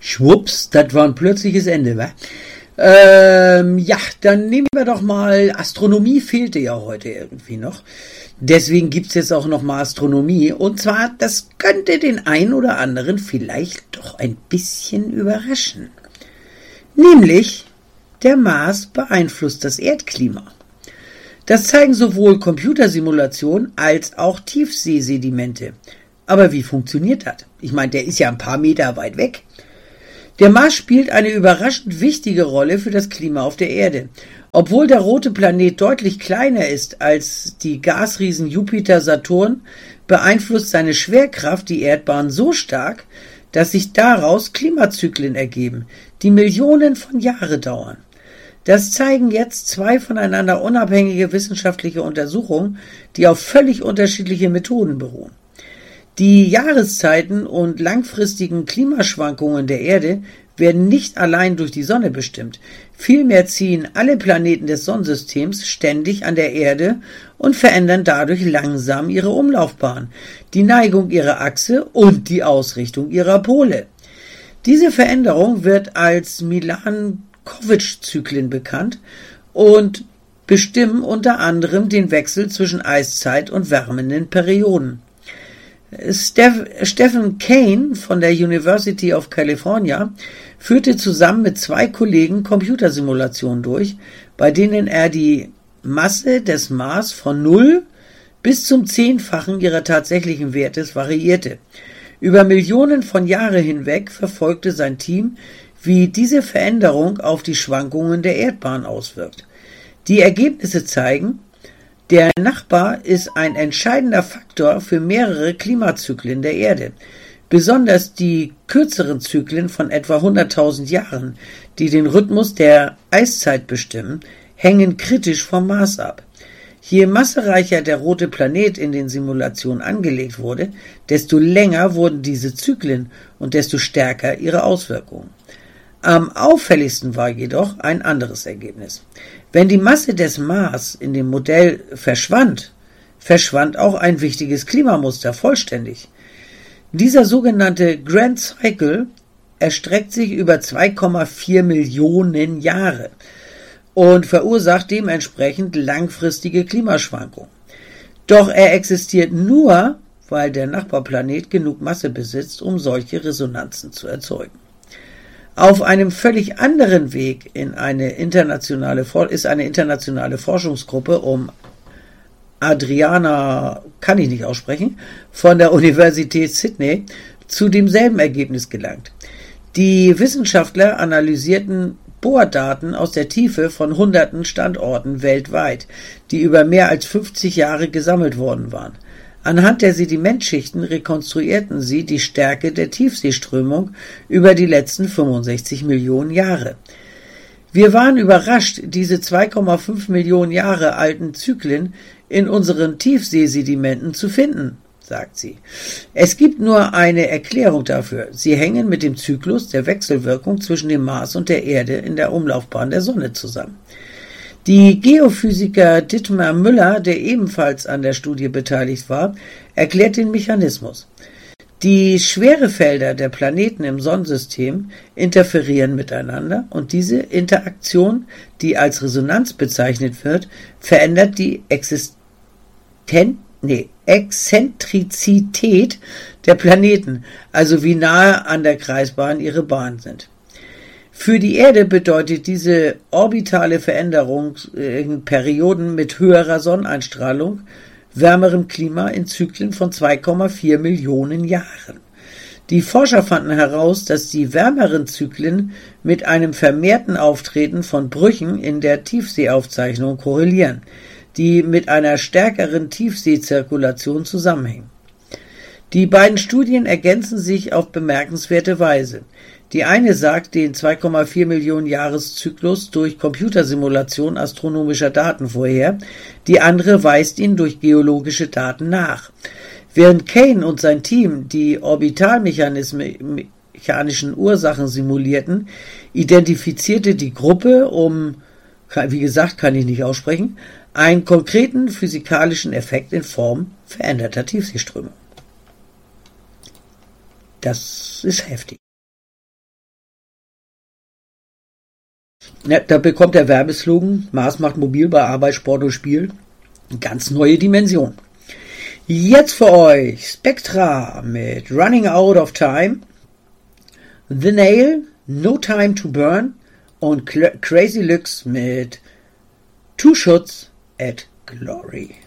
Schwupps, das war ein plötzliches Ende, wa? Ja, dann nehmen wir doch mal, Astronomie fehlte ja heute irgendwie noch. Deswegen gibt's jetzt auch noch mal Astronomie. Und zwar, das könnte den einen oder anderen vielleicht doch ein bisschen überraschen. Nämlich, der Mars beeinflusst das Erdklima. Das zeigen sowohl Computersimulationen als auch Tiefseesedimente. Aber wie funktioniert das? Ich meine, der ist ja ein paar Meter weit weg. Der Mars spielt eine überraschend wichtige Rolle für das Klima auf der Erde. Obwohl der rote Planet deutlich kleiner ist als die Gasriesen Jupiter, Saturn, beeinflusst seine Schwerkraft die Erdbahn so stark, dass sich daraus Klimazyklen ergeben, die Millionen von Jahren dauern. Das zeigen jetzt zwei voneinander unabhängige wissenschaftliche Untersuchungen, die auf völlig unterschiedliche Methoden beruhen. Die Jahreszeiten und langfristigen Klimaschwankungen der Erde werden nicht allein durch die Sonne bestimmt. Vielmehr ziehen alle Planeten des Sonnensystems ständig an der Erde und verändern dadurch langsam ihre Umlaufbahn, die Neigung ihrer Achse und die Ausrichtung ihrer Pole. Diese Veränderung wird als Milankovitch-Zyklen bekannt und bestimmen unter anderem den Wechsel zwischen Eiszeit und wärmenden Perioden. Stephen Kane von der University of California führte zusammen mit zwei Kollegen Computersimulationen durch, bei denen er die Masse des Mars von 0 bis zum 10-fachen ihrer tatsächlichen Wertes variierte. Über Millionen von Jahren hinweg verfolgte sein Team, wie diese Veränderung auf die Schwankungen der Erdbahn auswirkt. Die Ergebnisse zeigen, der Nachbar ist ein entscheidender Faktor für mehrere Klimazyklen der Erde. Besonders die kürzeren Zyklen von etwa 100.000 Jahren, die den Rhythmus der Eiszeit bestimmen, hängen kritisch vom Mars ab. Je massereicher der rote Planet in den Simulationen angelegt wurde, desto länger wurden diese Zyklen und desto stärker ihre Auswirkungen. Am auffälligsten war jedoch ein anderes Ergebnis. Wenn die Masse des Mars in dem Modell verschwand, verschwand auch ein wichtiges Klimamuster vollständig. Dieser sogenannte Grand Cycle erstreckt sich über 2,4 Millionen Jahre und verursacht dementsprechend langfristige Klimaschwankungen. Doch er existiert nur, weil der Nachbarplanet genug Masse besitzt, um solche Resonanzen zu erzeugen. Auf einem völlig anderen Weg ist eine internationale Forschungsgruppe um Adriana, kann ich nicht aussprechen, von der Universität Sydney zu demselben Ergebnis gelangt. Die Wissenschaftler analysierten Bohrdaten aus der Tiefe von hunderten Standorten weltweit, die über mehr als 50 Jahre gesammelt worden waren. Anhand der Sedimentschichten rekonstruierten sie die Stärke der Tiefseeströmung über die letzten 65 Millionen Jahre. Wir waren überrascht, diese 2,5 Millionen Jahre alten Zyklen in unseren Tiefseesedimenten zu finden, sagt sie. Es gibt nur eine Erklärung dafür. Sie hängen mit dem Zyklus der Wechselwirkung zwischen dem Mars und der Erde in der Umlaufbahn der Sonne zusammen. Die Geophysiker Dietmar Müller, der ebenfalls an der Studie beteiligt war, erklärt den Mechanismus. Die Schwerefelder der Planeten im Sonnensystem interferieren miteinander und diese Interaktion, die als Resonanz bezeichnet wird, verändert die Exzentrizität der Planeten, also wie nahe an der Kreisbahn ihre Bahnen sind. Für die Erde bedeutet diese orbitale Veränderung in Perioden mit höherer Sonneneinstrahlung, wärmerem Klima in Zyklen von 2,4 Millionen Jahren. Die Forscher fanden heraus, dass die wärmeren Zyklen mit einem vermehrten Auftreten von Brüchen in der Tiefseeaufzeichnung korrelieren, die mit einer stärkeren Tiefseezirkulation zusammenhängen. Die beiden Studien ergänzen sich auf bemerkenswerte Weise. Die eine sagt den 2,4 Millionen Jahreszyklus durch Computersimulation astronomischer Daten vorher, die andere weist ihn durch geologische Daten nach. Während Kane und sein Team die orbitalmechanischen Ursachen simulierten, identifizierte die Gruppe wie gesagt, kann ich nicht aussprechen, einen konkreten physikalischen Effekt in Form veränderter Tiefseeströmung. Das ist heftig. Ja, da bekommt der Werbeslogan Mars macht mobil bei Arbeit, Sport und Spiel eine ganz neue Dimension. Jetzt für euch Spectra mit Running Out of Time, The Nail, No Time to Burn und Crazy Lux mit Two Shots at Glory.